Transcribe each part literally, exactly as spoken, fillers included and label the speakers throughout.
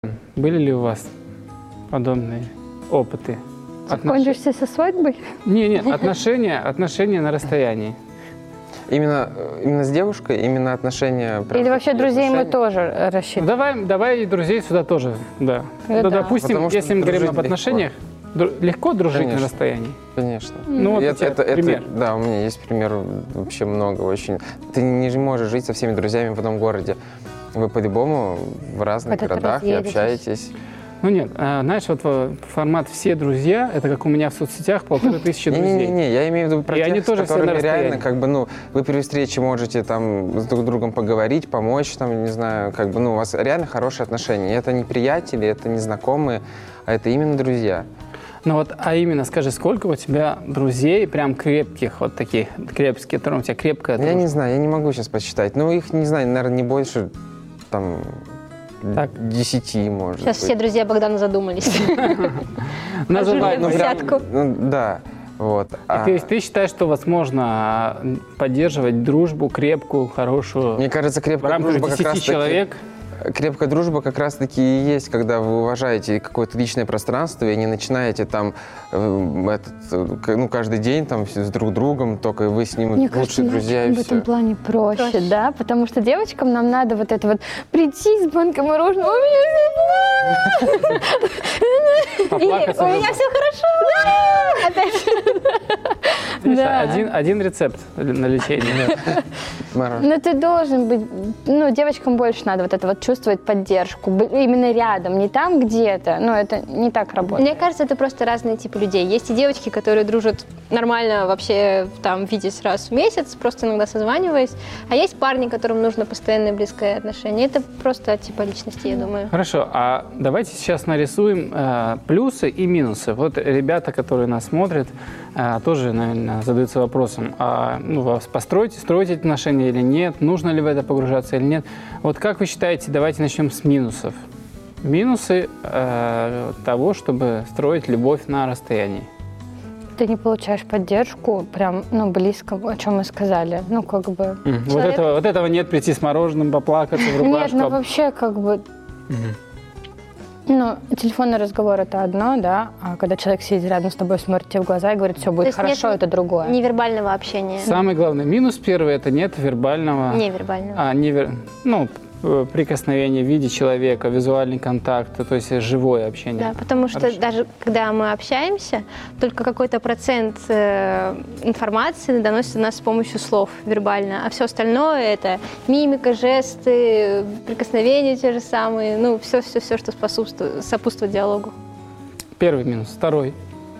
Speaker 1: Были ли у вас подобные опыты?
Speaker 2: Закончишься со свадьбой?
Speaker 1: Не, нет, отношения, отношения на расстоянии.
Speaker 3: Именно, именно с девушкой, именно отношения...
Speaker 2: Или вообще друзей
Speaker 3: отношения?
Speaker 2: мы тоже рассчитываем?
Speaker 1: Ну, давай, давай и друзей сюда тоже, да.
Speaker 2: Да,
Speaker 1: Да,
Speaker 2: да.
Speaker 1: допустим,
Speaker 3: Потому что
Speaker 1: если мы говорим об
Speaker 3: дружить
Speaker 1: отношениях, дру- легко дружить
Speaker 3: Конечно.
Speaker 1: на расстоянии?
Speaker 3: Конечно.
Speaker 1: Ну, вот у
Speaker 3: это,
Speaker 1: тебя
Speaker 3: это, это-
Speaker 1: пример.
Speaker 3: да, у меня есть пример вообще много очень. Ты не можешь жить со всеми друзьями в одном городе. Вы по-любому в разных
Speaker 2: Куда-то
Speaker 3: городах и
Speaker 2: разъедетесь.
Speaker 3: общаетесь.
Speaker 1: Ну нет, а, знаешь, вот э, формат «все друзья» — это как у меня в соцсетях полторы тысячи друзей.
Speaker 3: Не-не-не, я имею в виду про
Speaker 1: И
Speaker 3: тех,
Speaker 1: они
Speaker 3: с
Speaker 1: тоже все
Speaker 3: которыми
Speaker 1: на расстоянии.
Speaker 3: реально, как бы, ну, вы при встрече можете там с друг другом поговорить, помочь, там, не знаю, как бы, ну, у вас реально хорошие отношения. И это не приятели, это не знакомые, а это именно друзья.
Speaker 1: Ну вот, а именно, скажи, сколько у тебя друзей прям крепких, вот таких крепких, которым у тебя крепкая
Speaker 3: Я
Speaker 1: дружба?
Speaker 3: не знаю, я не могу сейчас посчитать. Ну, их, не знаю, наверное, не больше, там,
Speaker 1: Так.
Speaker 3: десяти, может
Speaker 4: Сейчас
Speaker 3: быть.
Speaker 4: все друзья Богдана задумались.
Speaker 1: Называй.
Speaker 3: Ну, прям,
Speaker 4: десятку.
Speaker 3: ну, да, вот. А
Speaker 1: То есть ты считаешь, что возможно поддерживать дружбу крепкую, хорошую
Speaker 3: мне кажется,
Speaker 1: в
Speaker 3: крепкая
Speaker 1: рамках
Speaker 3: дружба как
Speaker 1: десяти
Speaker 3: раз
Speaker 1: человек?
Speaker 3: Крепкая дружба как раз-таки и есть, когда вы уважаете какое-то личное пространство и не начинаете там э, этот, э, ну, каждый день там с друг другом, только вы с ним
Speaker 2: Мне
Speaker 3: лучшие
Speaker 2: кажется,
Speaker 3: друзья и
Speaker 2: в этом
Speaker 3: все.
Speaker 2: плане проще,
Speaker 4: Проще.
Speaker 2: да? Потому что девочкам нам надо вот это вот прийти с банком мороженого, у меня все плохо. Или
Speaker 1: Поплакаться
Speaker 2: у
Speaker 1: в
Speaker 2: меня
Speaker 1: любовь.
Speaker 2: все хорошо. Опять.
Speaker 1: Видишь,
Speaker 2: Да.
Speaker 1: один, один рецепт на лечение.
Speaker 3: Мороженое.
Speaker 2: Но ты должен быть, ну, девочкам больше надо вот это вот чувствовать поддержку, б- именно рядом, не там где-то, ну, это не так работает.
Speaker 4: Мне кажется, это просто разные типы людей. Есть и девочки, которые дружат нормально вообще, там, видясь раз в месяц, просто иногда созваниваясь. А есть парни, которым нужно постоянное близкое отношение. Это просто от типа личности, я думаю.
Speaker 1: Хорошо, а давайте сейчас нарисуем э, плюсы и минусы. Вот ребята, которые нас смотрят, э, тоже, наверное, задаются вопросом, а ну, вас построите, строите отношения или нет, нужно ли в это погружаться или нет. Вот как вы считаете, давайте начнем с минусов. Минусы э, того, чтобы строить любовь на расстоянии.
Speaker 2: Ты не получаешь поддержку прям, ну, близко, о чем мы сказали, ну, как бы...
Speaker 1: Мгм. Вот,
Speaker 4: Человек-
Speaker 1: этого, вот этого нет, прийти с мороженым, поплакаться в
Speaker 2: Нет,
Speaker 1: рубашку.
Speaker 2: ну, вообще, как бы...
Speaker 1: Мгм.
Speaker 2: Ну, телефонный разговор – это одно, да, а когда человек сидит рядом с тобой, смотрит тебе в глаза и говорит, все
Speaker 4: То
Speaker 2: будет
Speaker 4: есть
Speaker 2: хорошо,
Speaker 4: нет
Speaker 2: это другое.
Speaker 4: Невербального общения.
Speaker 1: Самый главный минус первый – это нет вербального...
Speaker 4: Невербального.
Speaker 1: А, невер... ну, п- прикосновение в виде человека, визуальный контакт, то есть живое общение.
Speaker 4: Да, потому что
Speaker 1: Хорошо.
Speaker 4: даже когда мы общаемся, только какой-то процент э, информации доносится до нас с помощью слов вербально, а все остальное это мимика, жесты, прикосновения те же самые, ну все-все-все, что способствует, сопутствует диалогу.
Speaker 1: Первый минус. Второй.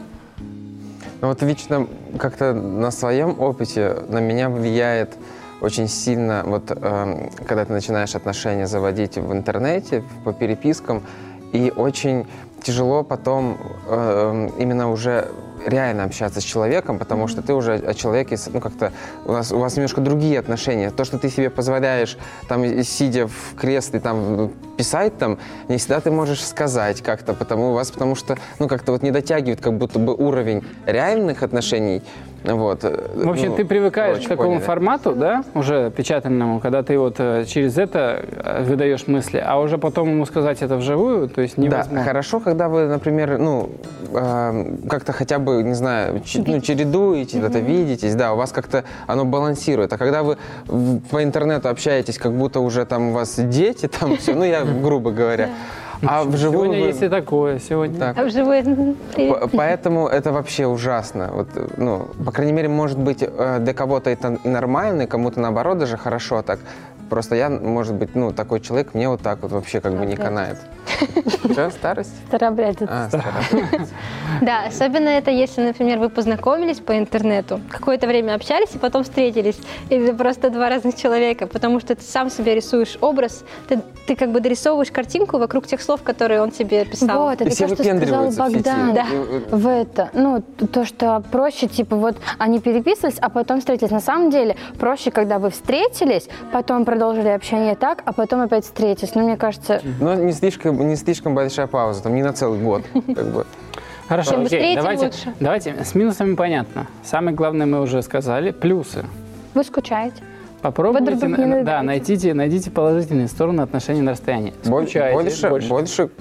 Speaker 3: Ну, вот лично как-то на своем опыте на меня влияет очень сильно, вот эм, когда ты начинаешь отношения заводить в интернете, по перепискам, и очень тяжело потом эм, именно уже реально общаться с человеком, потому что ты уже о человеке, ну, как-то у вас, у вас немножко другие отношения. То, что ты себе позволяешь, там, и сидя в кресле, там, писать, там, не всегда ты можешь сказать как-то, потому у вас, потому что, ну, как-то вот не дотягивает как будто бы уровень реальных отношений. Вот.
Speaker 1: В общем,
Speaker 3: Ну,
Speaker 1: ты привыкаешь
Speaker 3: короче,
Speaker 1: к такому
Speaker 3: поняли.
Speaker 1: формату, да, уже печатальному, когда ты вот э, через это э, выдаешь мысли, а уже потом ему сказать это вживую, то есть невозможно.
Speaker 3: Да, хорошо, когда вы, например, ну, э, как-то хотя бы, не знаю, ч- ну, чередуете, это видитесь, да, у вас как-то оно балансирует. А когда вы в- по интернету общаетесь, как будто уже там у вас дети, там все, ну, я грубо говоря, а вживую
Speaker 1: Сегодня
Speaker 3: вы-
Speaker 1: есть и такое, сегодня.
Speaker 3: Так.
Speaker 4: А вживую м, привет.
Speaker 3: П- Поэтому это вообще ужасно. Вот, ну, по крайней мере, может быть, э, для кого-то это и нормально, и кому-то наоборот даже хорошо так. Просто я, может быть, ну, такой человек, мне вот так вот вообще как бы не канает. Что, старость?
Speaker 2: Старообрядец.
Speaker 3: А, старость.
Speaker 4: Да, особенно это, если, например, вы познакомились по интернету, какое-то время общались и потом встретились. Или просто два разных человека, потому что ты сам себе рисуешь образ, ты, ты как бы дорисовываешь картинку вокруг тех слов, которые он тебе писал.
Speaker 2: Вот,
Speaker 3: И
Speaker 2: это
Speaker 3: все
Speaker 2: то, что сказал
Speaker 3: выпендриваются в сети.
Speaker 2: Богдан.
Speaker 4: Да.
Speaker 2: В это, ну, то, что проще, типа, вот они переписывались, а потом встретились. На самом деле, проще, когда вы встретились, потом продолжили общение так, а потом опять встретились. Ну, мне кажется,
Speaker 3: Но не слишком, не слишком большая пауза, там не на целый год. Как бы.
Speaker 1: Хорошо,
Speaker 4: Чем
Speaker 1: окей,
Speaker 4: быстрее, тем
Speaker 1: давайте,
Speaker 4: лучше.
Speaker 1: давайте, с минусами понятно. Самое главное мы уже сказали, плюсы.
Speaker 2: вы скучаете.
Speaker 1: Попробуйте,
Speaker 2: Вы друг другу не
Speaker 1: на- да,
Speaker 2: надоедите.
Speaker 1: найдите, найдите положительные стороны отношений на расстоянии.
Speaker 3: Боль-
Speaker 1: Скучайте
Speaker 3: Больше, больше